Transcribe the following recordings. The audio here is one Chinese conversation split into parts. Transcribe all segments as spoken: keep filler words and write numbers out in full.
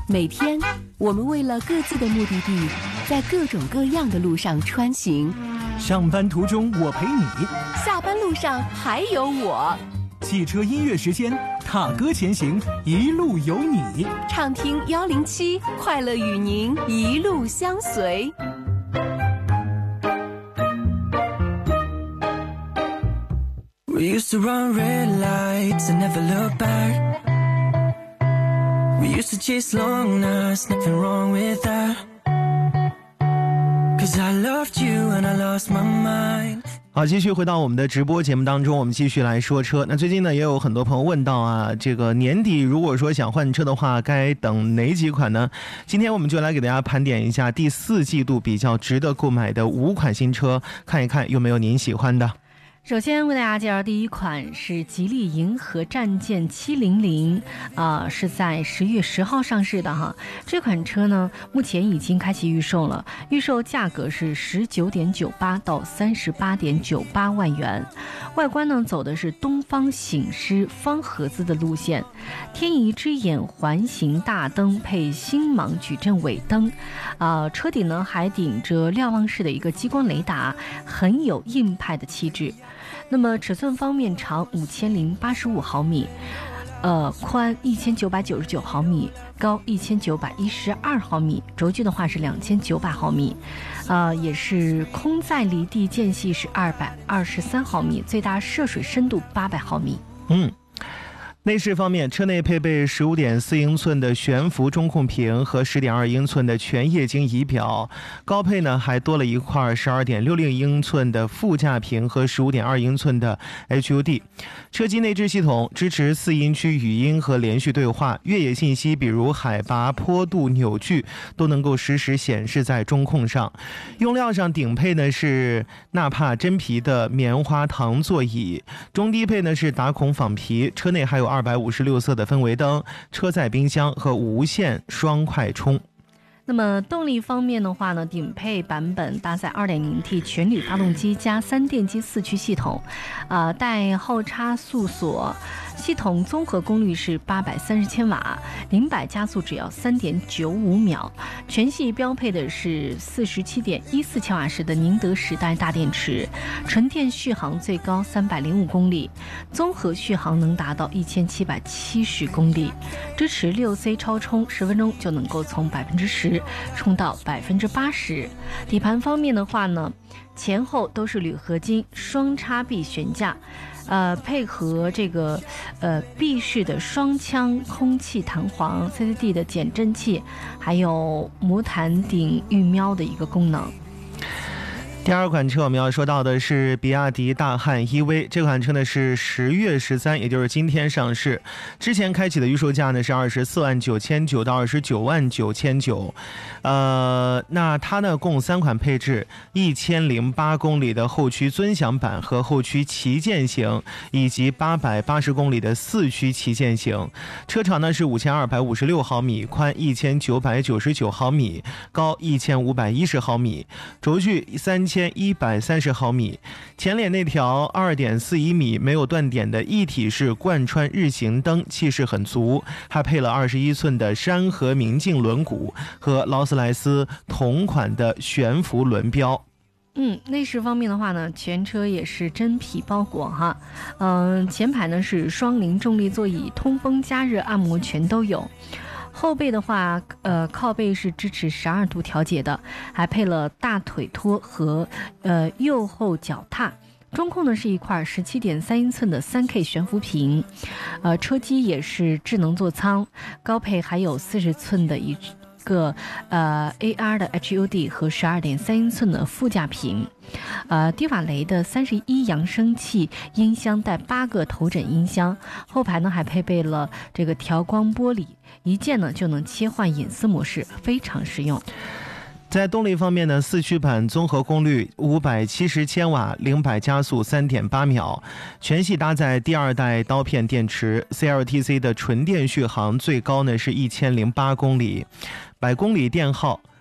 每天，我们为了各自的目的地，在各种各样的路上穿行。 上班途中我陪你， 下班路上还有我。 汽车音乐时间，踏歌前行，一路有你。 畅听幺零七，快乐与您一路相随。 We used to run red lights and never look back. We used to chase long nights, nothing wrong with that. Cause I loved you and I lost my mind. 好，继续回到我们的直播节目当中，我们继续来说车。那最近呢，也有很多朋友问到啊，这个年底如果说想换车的话，该等哪几款呢？今天我们就来给大家盘点一下第四季度比较值得购买的五款新车，看一看有没有您喜欢的。 首先为大家介绍第一款是吉利银河战舰七零零，啊，是在十月十号上市的哈。这款车呢，目前已经开启预售了，预售价格是十九点九八到三十八点九八万元。外观呢，走的是东方醒狮方盒子的路线，天仪之眼环形大灯配星芒矩阵尾灯，啊，车顶呢还顶着瞭望式的一个激光雷达，很有硬派的气质。那么尺寸方面，长五千零八十五毫米，呃，宽一千九百九十九毫米，高一千九百一十二毫米，轴距的话是两千九百毫米，呃，也是空载离地间隙是二百二十三毫米，最大涉水深度八百毫米。 嗯。内饰方面，车内配备 十五点四英寸的悬浮中控屏和 十点二英寸的全液晶仪表，高配呢还多了一块 十二点六零英寸的副驾屏和 十五点二英寸的 H U D。 车机内置系统支持四音区语音和连续对话，越野信息比如海拔、坡度、扭矩都能够实时显示在中控上。用料上顶配呢是纳帕真皮的棉花糖座椅，中低配呢是打孔仿皮，车内还有二百五十六色的氛围灯、车载冰箱和无线双快充。 那么动力方面的话呢，顶配版本搭载 二点零 T 全铝发动机加三电机四驱系统，呃，带后差速锁，系统综合功率是八百三十千瓦，零百加速只要 三点九五秒。全系标配的是 四十七点一四千瓦时的宁德时代大电池，纯电续航最高三百零五公里，综合续航能达到一千七百七十公里，支持 六 C 超充，十分钟就能够从百分之十充到百分之八十。底盘方面的话呢，前后都是铝合金双叉臂悬架，呃，配合这个呃闭式的双腔空气弹簧 C C D 的减震器，还有魔毯顶预瞄的一个功能。 第二款车我们要说到的是比亚迪大汉 E V， 这款车呢是十月十三，也就是今天上市。之前开启的预售价呢是二十四万九千九到二十九万九千九，呃，那它呢共三款配置：一千零八公里的后驱尊享版和后驱旗舰型，以及八百八十公里的四驱旗舰型。车长呢是五千二百五十六毫米，宽一千九百九十九毫米，高一千五百一十毫米，轴距三千一百三十毫米。前脸那条 二点四一米没有断点的一体式贯穿日行灯气势很足，还配了二十一寸的山河明镜轮毂和劳斯莱斯同款的悬浮轮标。 嗯，内饰方面的话呢，全车也是真皮包裹哈，嗯、呃，前排呢是双零重力座椅，通风加热按摩全都有。后背的话，呃，靠背是支持十二度调节的，还配了大腿托和呃右后脚踏。中控呢是一块 十七点三英寸的 三 K 悬浮屏，呃，车机也是智能座舱，高配还有四十寸的一个呃 A R 的 H U D 和 十二点三英寸的副驾屏，呃，迪瓦雷的三十一扬声器音箱带八个头枕音箱，后排呢还配备了这个调光玻璃，一键呢就能切换隐私模式，非常实用。 在动力方面呢，四驱版综合功率五百七十千瓦，零百加速 三点八秒，全系搭载第二代刀片电池 ，C L T C 的纯电续航最高呢是一千零八公里，百公里电耗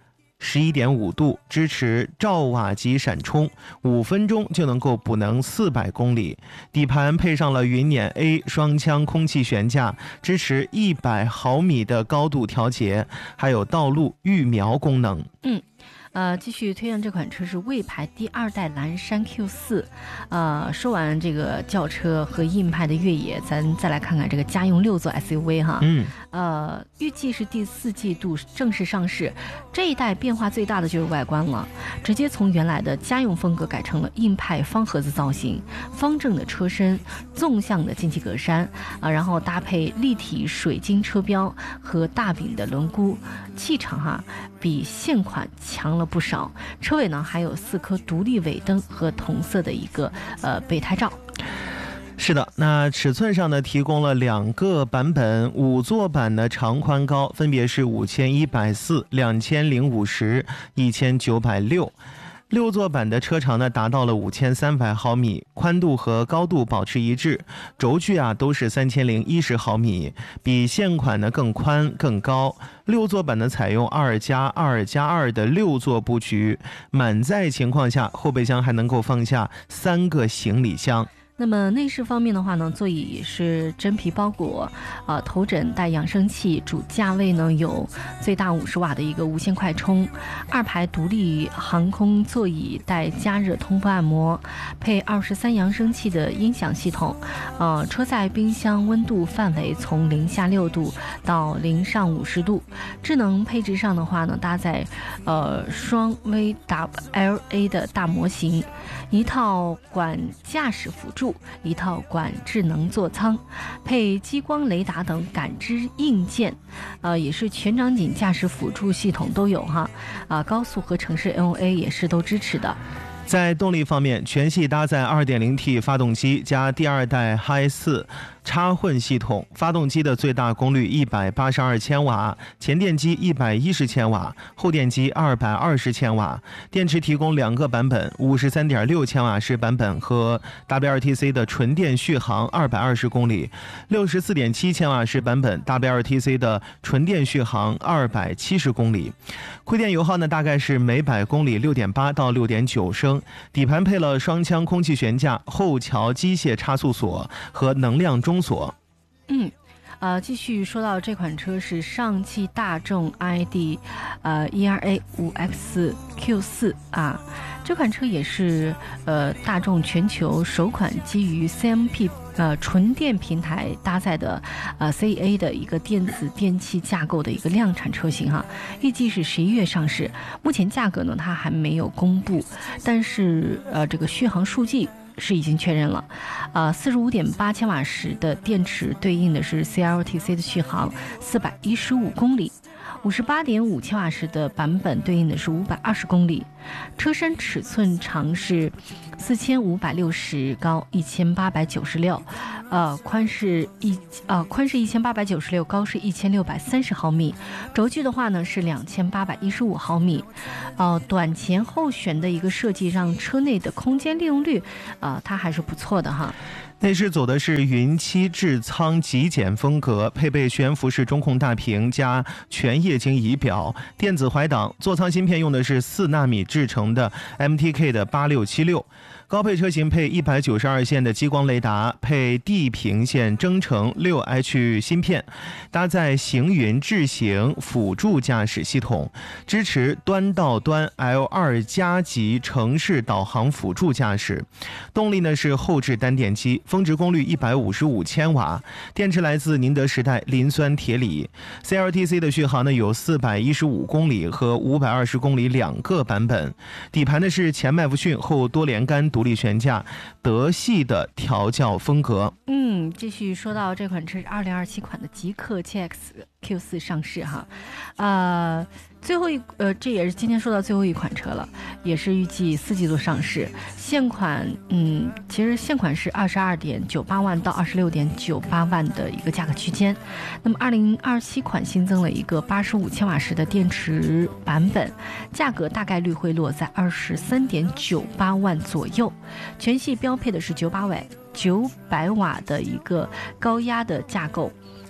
十一点五度，支持兆瓦级闪充，五分钟就能够补能四百公里。底盘配上了云辇 A 双腔空气悬架，支持一百毫米的高度调节，还有道路预瞄功能。 嗯。呃，继续推荐这款车是魏牌第二代蓝山 Q 四。呃，说完这个轿车和硬派的越野，咱再来看看这个家用六座 S U V 哈。 嗯。 呃，预计是第四季度正式上市。这一代变化最大的就是外观了，直接从原来的家用风格改成了硬派方盒子造型，方正的车身，纵向的进气格栅啊，然后搭配立体水晶车标和大柄的轮毂，气场哈比现款强了不少。车尾呢还有四颗独立尾灯和同色的一个呃备胎罩。 是的，那尺寸上呢提供了两个版本，五座版的长宽高分别是五千一百四、两千零五十、一千九百六。六座版的车长呢达到了五千三百毫米，宽度和高度保持一致，轴距啊都是三千零一十毫米，比现款呢更宽更高。六座版呢采用二加二加二的六座布局，满载情况下后备箱还能够放下三个行李箱。 那么内饰方面的话呢，座椅是真皮包裹，呃，头枕带扬声器，主驾位呢有最大五十瓦的一个无线快充，二排独立航空座椅带加热通风按摩，配二十三扬声器的音响系统，呃，车载冰箱温度范围从零下六度到零上五十度。智能配置上的话呢，搭载呃双 V W L A 的大模型，一套管驾驶辅助，一套管智能座舱，配激光雷达等感知硬件，呃，也是全场景驾驶辅助系统都有哈，啊、呃，高速和城市 N O A 也是都支持的。 在动力方面，全系搭载 二点零 T 发动机加第二代 Hi 四插混系统，发动机的最大功率一百八十二千瓦，前电机一百一十千瓦，后电机二百二十千瓦。电池提供两个版本，五十三点六千瓦时版本和 W L T C 的纯电续航二百二十公里，六十四点七千瓦时版本 W L T C 的纯电续航二百七十公里。亏电油耗呢大概是每百公里六点八到六点九升。底盘配了双腔空气悬架、后桥机械差速锁和能量中锁。 嗯。呃，继续说到这款车是上汽大众 I D， 呃 E R A 五 X Q 四啊，这款车也是呃大众全球首款基于 C M P 呃纯电平台搭载的呃 C E A 的一个电子电器架构的一个量产车型哈，预计是十一月上市。目前价格呢它还没有公布，但是呃这个续航数据是已经确认了，呃，四十五点八千瓦时的电池对应的是 C L T C 的续航四百一十五公里，五十八点五千瓦时的版本对应的是五百二十公里。车身尺寸长是四千五百六十，高一千八百九十六，呃，宽是一呃宽是一千八百九十六，高是一千六百三十毫米。轴距的话呢是两千八百一十五毫米，呃，短前后悬的一个设计让车内的空间利用率，呃，它还是不错的哈。 内饰走的是云漆置舱极简风格，配备悬浮式中控大屏加全液晶仪表、电子怀档，座舱芯片用的是四纳米制成的 M T K 的八六七六。高配车型配一百九十二线的激光雷达，配地平线增程六 H 芯片，搭载行云智行辅助驾驶系统，支持端到端 L 二 加级城市导航辅助驾驶。动力呢是后置单电机，峰值功率一百五十五千瓦，电池来自宁德时代磷酸铁锂。C L T C 的续航呢有四百一十五公里和五百二十公里两个版本。底盘的是前麦弗逊后多连杆独立悬架，德系的调教风格。 嗯，继续说到这款车是二零二七款的极氪 G X Q 四上市哈，呃，最后一呃这也是今天说到最后一款车了，也是预计四季度上市。现款嗯，其实现款是二十二点九八万到二十六点九八万的一个价格区间。那么二零二七款新增了一个八十五千瓦时的电池版本，价格大概率会落在二十三点九八万左右。全系标配的是九百瓦九百瓦的一个高压的架构。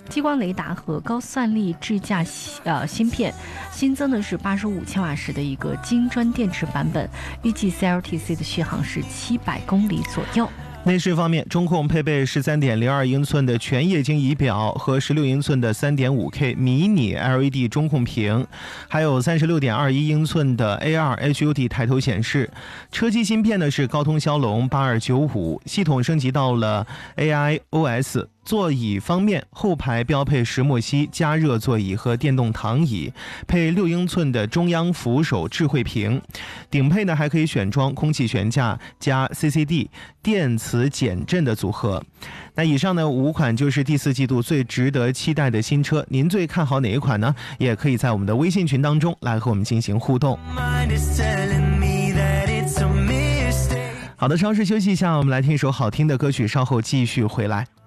激光雷达和高算力智驾呃芯片，新增的是八十五千瓦时的一个金砖电池版本，预计 C L T C 的续航是七百公里左右。 内饰方面，中控配备 十三点零二英寸的全液晶仪表和十六英寸的 三点五K 迷你 L E D 中控屏，还有 三十六点二一英寸的 A R H U D 抬头显示。车机芯片呢是高通骁龙八二九五，系统升级到了 A I O S。座椅方面，后排标配石墨烯加热座椅和电动躺椅，配六英寸的中央扶手智慧屏。顶配呢还可以选装空气悬架加 C C D 电磁减震的组合。那以上呢五款就是第四季度最值得期待的新车，您最看好哪一款呢？也可以在我们的微信群当中来和我们进行互动。好的，稍事休息一下，我们来听一首好听的歌曲，稍后继续回来。